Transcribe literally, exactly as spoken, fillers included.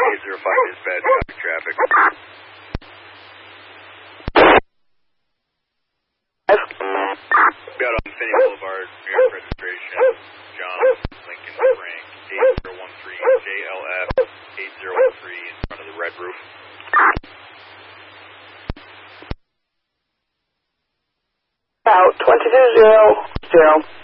eight zero five is bad traffic. Got on Finney Boulevard, New York registration, John Lincoln Frank, eight zero one three J L F eight zero one three in front of the red roof. Out twenty-two zero zero.